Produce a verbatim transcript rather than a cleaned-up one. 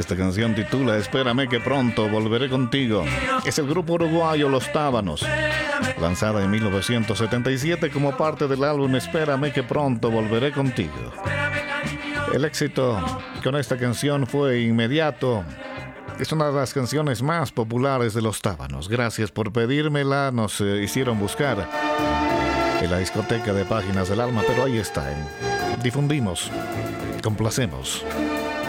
Esta canción titula Espérame que pronto volveré contigo. Es el grupo uruguayo Los Tábanos, lanzada en mil novecientos setenta y siete como parte del álbum Espérame que pronto volveré contigo. El éxito con esta canción fue inmediato. Es una de las canciones más populares de Los Tábanos. Gracias por pedírmela. Nos eh, hicieron buscar en la discoteca de Páginas del Alma, pero ahí está. ¿eh? Difundimos, complacemos.